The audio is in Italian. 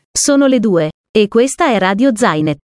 Sono le 2. E questa è Radio Zainet.